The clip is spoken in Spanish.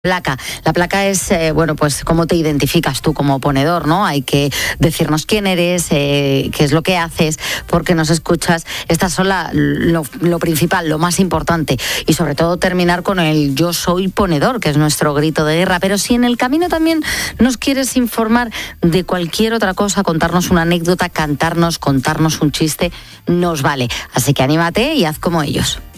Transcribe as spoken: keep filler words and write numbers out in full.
Placa. La placa es, eh, bueno, pues cómo te identificas tú como ponedor, ¿no? Hay que decirnos quién eres, eh, qué es lo que haces, por qué nos escuchas. Estas son la, lo, lo principal, lo más importante. Y sobre todo terminar con el yo soy ponedor, que es nuestro grito de guerra. Pero si en el camino también nos quieres informar de cualquier otra cosa, contarnos una anécdota, cantarnos, contarnos un chiste, nos vale. Así que anímate y haz como ellos.